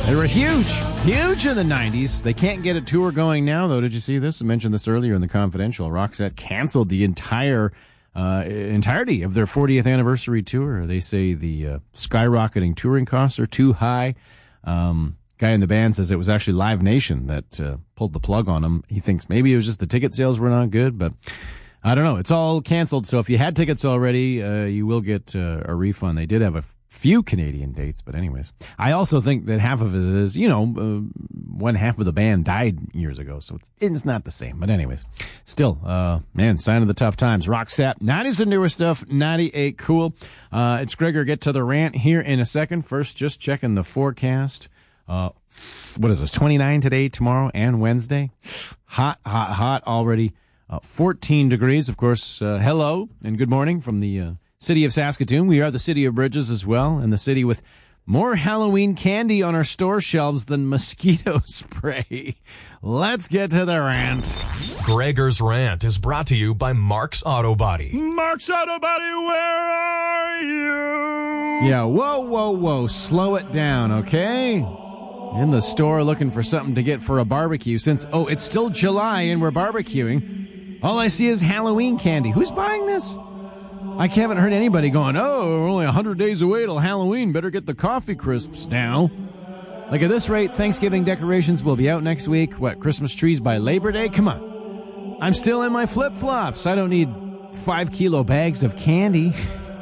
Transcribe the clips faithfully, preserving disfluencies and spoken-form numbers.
They were huge, huge in the nineties. They can't get a tour going now, though. Did you see this? I mentioned this earlier in the Confidential. Roxette canceled the entire uh, entirety of their fortieth anniversary tour. They say the uh, skyrocketing touring costs are too high. Um, guy in the band says it was actually Live Nation that uh, pulled the plug on them. He thinks maybe it was just the ticket sales were not good, but I don't know. It's all canceled, so if you had tickets already, uh, you will get uh, a refund. They did have a few Canadian dates, but anyways. I also think that half of it is, you know, uh, one half of the band died years ago, so it's, it's not the same. But anyways, still, uh, man, sign of the tough times. Roxette, nineties and newer stuff, ninety-eight Cool. Uh, it's Gregor. Get to the rant here in a second. First, just checking the forecast. Uh, what is this, twenty-nine today, tomorrow, and Wednesday? Hot, hot, hot already. Uh, fourteen degrees, of course. Uh, hello and good morning from the uh, city of Saskatoon. We are the city of bridges as well, and the city with more Halloween candy on our store shelves than mosquito spray. Let's get to the rant. Gregor's Rant is brought to you by Mark's Auto Body. Mark's Auto Body, where are you? Yeah, whoa, whoa, whoa. Slow it down, okay? In the store looking for something to get for a barbecue since, oh, it's still July and we're barbecuing. All I see is Halloween candy. Who's buying this? I haven't heard anybody going, oh, we're only one hundred days away till Halloween. Better get the coffee crisps now. Like, at this rate, Thanksgiving decorations will be out next week. What, Christmas trees by Labor Day? Come on. I'm still in my flip-flops. I don't need five kilo bags of candy.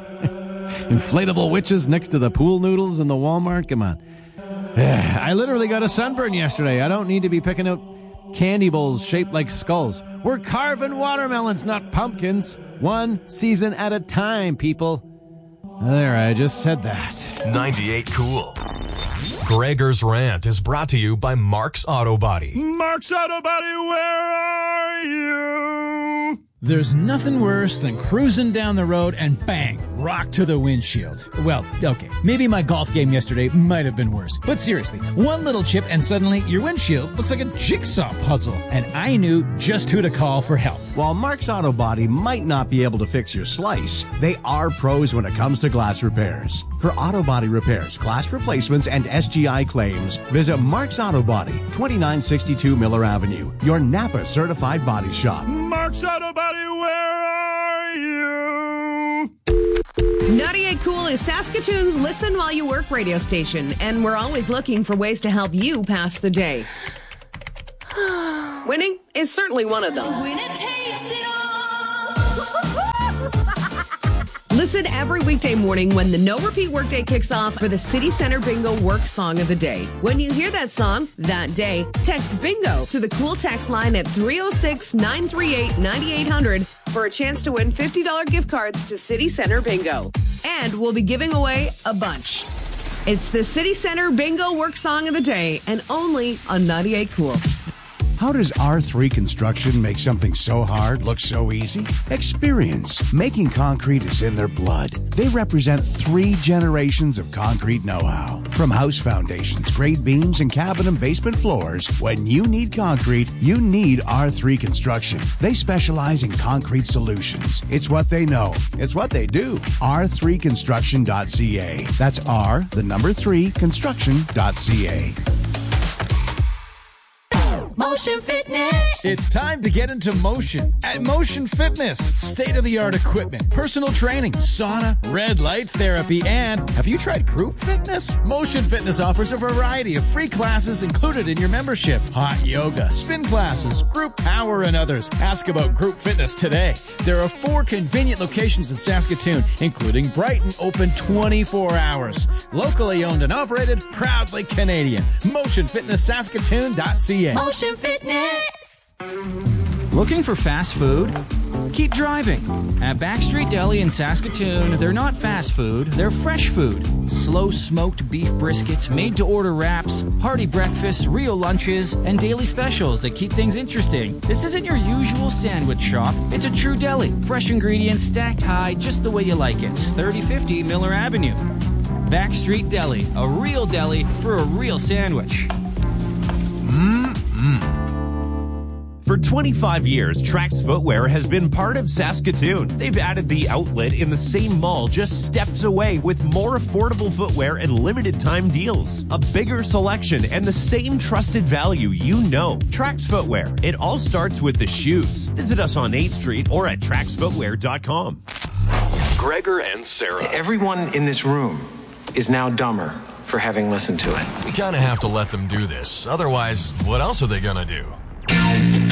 Inflatable witches next to the pool noodles in the Walmart. Come on. I literally got a sunburn yesterday. I don't need to be picking out candy bowls shaped like skulls. We're carving watermelons, not pumpkins. One season at a time, people. There, I just said that. ninety-eight Cool. Gregor's Rant is brought to you by Mark's Auto Body. Mark's Auto Body, where are you? There's nothing worse than cruising down the road and bang, rock to the windshield. Well, okay, maybe my golf game yesterday might have been worse. But seriously, one little chip and suddenly your windshield looks like a jigsaw puzzle. And I knew just who to call for help. While Mark's Auto Body might not be able to fix your slice, they are pros when it comes to glass repairs. For auto body repairs, glass replacements, and S G I claims, visit Mark's Auto Body, twenty-nine sixty-two Miller Avenue, your Napa certified body shop. Mark's Auto Body, where are you? ninety-eight Cool is Saskatoon's listen while you work radio station, and we're always looking for ways to help you pass the day. Winning is certainly one of them. Winner takes it all. Listen every weekday morning when the No Repeat Workday kicks off for the City Center Bingo Work Song of the Day. When you hear that song that day, text BINGO to the Cool text line at three oh six, nine three eight, nine eight hundred for a chance to win fifty dollars gift cards to City Center Bingo. And we'll be giving away a bunch. It's the City Center Bingo Work Song of the Day, and only on ninety-eight Cool. How does R three Construction make something so hard look so easy? Experience. Making concrete is in their blood. They represent three generations of concrete know-how. From house foundations, grade beams, and cabin and basement floors, when you need concrete, you need R three Construction. They specialize in concrete solutions. It's what they know. It's what they do. R three construction dot c a. That's R, the number three, construction dot c a. Motion Fitness. It's time to get into motion at Motion Fitness. State-of-the-art equipment, personal training, sauna, red light therapy, and have you tried group fitness? Motion Fitness offers a variety of free classes included in your membership. Hot yoga, spin classes, group power, and others. Ask about group fitness today. There are four convenient locations in Saskatoon, including Brighton, open twenty-four hours. Locally owned and operated, proudly Canadian. motion fitness saskatoon dot c a. Motion Fitness. Looking for fast food? Keep driving. At Backstreet Deli in Saskatoon, they're not fast food, they're fresh food. Slow smoked beef briskets, made to order wraps, hearty breakfasts, real lunches, and daily specials that keep things interesting. This isn't your usual sandwich shop, it's a true deli. Fresh ingredients stacked high just the way you like it. thirty fifty Miller Avenue. Backstreet Deli, a real deli for a real sandwich. Mm-mm. For twenty-five years, Trax Footwear has been part of Saskatoon. They've added the outlet in the same mall just steps away with more affordable footwear and limited time deals. A bigger selection and the same trusted value you know. Trax Footwear. It all starts with the shoes. Visit us on eighth Street or at trax footwear dot com. Gregor and Sarah. Everyone in this room is now dumber for having listened to it. We kind of have to let them do this. Otherwise, what else are they going to do?